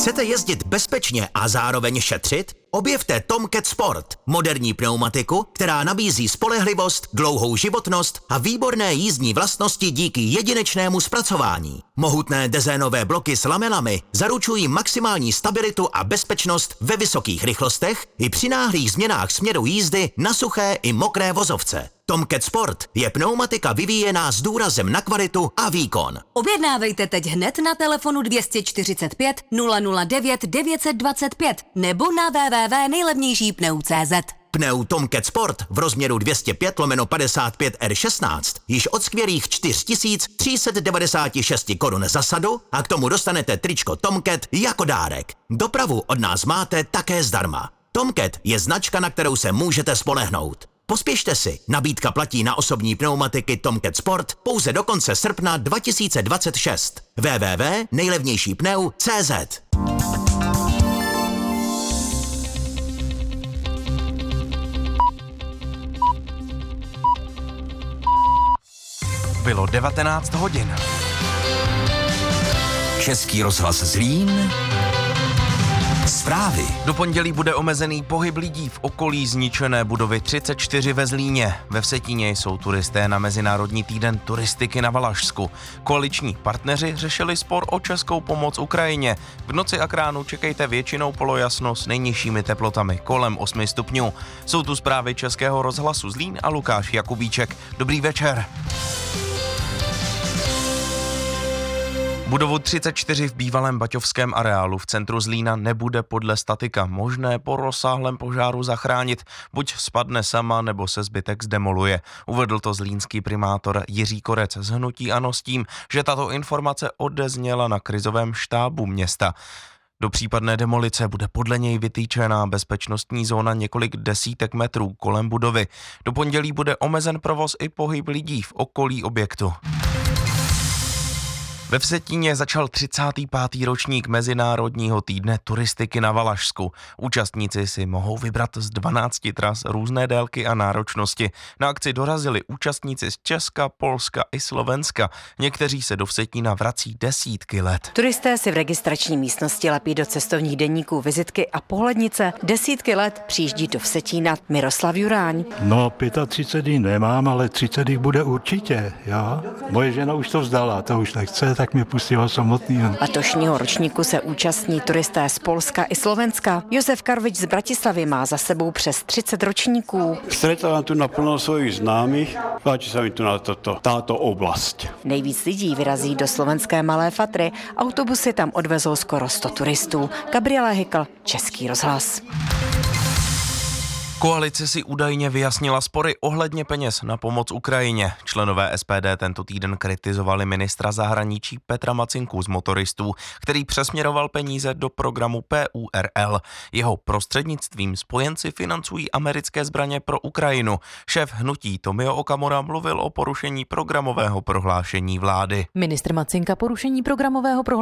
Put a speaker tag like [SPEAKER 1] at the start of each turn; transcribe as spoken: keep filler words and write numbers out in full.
[SPEAKER 1] Chcete jezdit bezpečně a zároveň šetřit? Objevte Tomcat Sport, moderní pneumatiku, která nabízí spolehlivost, dlouhou životnost a výborné jízdní vlastnosti díky jedinečnému zpracování. Mohutné dezénové bloky s lamelami zaručují maximální stabilitu a bezpečnost ve vysokých rychlostech i při náhlých změnách směru jízdy na suché i mokré vozovce. Tomcat Sport je pneumatika vyvíjená s důrazem na kvalitu a výkon.
[SPEAKER 2] Objednávejte teď hned na telefonu dvě stě čtyřicet pět nula nula devět devět set dvacet pět nebo na w w w tečka nejlevnější pneu tečka cé zet.
[SPEAKER 1] Pneu Tomcat Sport v rozměru dvě stě pět lomeno padesát pět R šestnáct již od skvělých čtyři tisíce tři sta devadesát šest korun za sadu a k tomu dostanete tričko Tomcat jako dárek. Dopravu od nás máte také zdarma. Tomcat je značka, na kterou se můžete spolehnout. Pospěšte si, nabídka platí na osobní pneumatiky Tomcat Sport pouze do konce srpna dva tisíce dvacet šest. w w w tečka nejlevnější pneu tečka cé zet.
[SPEAKER 3] Bylo devatenáct hodin.
[SPEAKER 4] Český rozhlas Zlín. Zprávy.
[SPEAKER 3] Do pondělí bude omezený pohyb lidí v okolí zničené budovy třicet čtyři ve Zlíně. Ve Vsetíně jsou turisté na Mezinárodní týden turistiky na Valašsku. Koaliční partneři řešili spor o českou pomoc Ukrajině. V noci a k ránu čekejte většinou polojasno s nejnižšími teplotami kolem osmi stupňů. Jsou tu zprávy Českého rozhlasu Zlín a Lukáš Jakubíček. Dobrý večer. Budovu třicet čtyři v bývalém baťovském areálu v centru Zlína nebude podle statika možné po rozsáhlém požáru zachránit. Buď spadne sama, nebo se zbytek zdemoluje. Uvedl to zlínský primátor Jiří Korec z hnutí ANO s tím, že tato informace odezněla na krizovém štábu města. Do případné demolice bude podle něj vytýčená bezpečnostní zóna několik desítek metrů kolem budovy. Do pondělí bude omezen provoz i pohyb lidí v okolí objektu. Ve Vsetíně začal třicátý pátý ročník Mezinárodního týdne turistiky na Valašsku. Účastníci si mohou vybrat z dvanácti tras různé délky a náročnosti. Na akci dorazili účastníci z Česka, Polska i Slovenska. Někteří se do Vsetína vrací desítky let.
[SPEAKER 5] Turisté si v registrační místnosti lepí do cestovních deníků vizitky a pohlednice. Desítky let přijíždí do Vsetína Miroslav Juráň.
[SPEAKER 6] No, třicet pět dní nemám, ale třicet jich bude určitě, jo. Moje žena už to vzdala, to už nechce, tak mě pustila samotný.
[SPEAKER 5] Letošního ročníku se účastní turisté z Polska i Slovenska. Josef Karvič z Bratislavy má za sebou přes třicet ročníků.
[SPEAKER 7] Stretávám tu naplno svojich známých, páči sa mi tu na toto, táto oblasť.
[SPEAKER 5] Nejvíc lidí vyrazí do slovenské Malé Fatry, autobusy tam odvezou skoro sto turistů. Gabriela Hykl, Český rozhlas.
[SPEAKER 3] Koalice si údajně vyjasnila spory ohledně peněz na pomoc Ukrajině. Členové S P D tento týden kritizovali ministra zahraničí Petra Macinku z motoristů, který přesměroval peníze do programu P U R L. Jeho prostřednictvím spojenci financují americké zbraně pro Ukrajinu. Šéf hnutí Tomio Okamura mluvil o porušení programového prohlášení vlády.
[SPEAKER 8] Ministr Macinka porušení programového prohlášení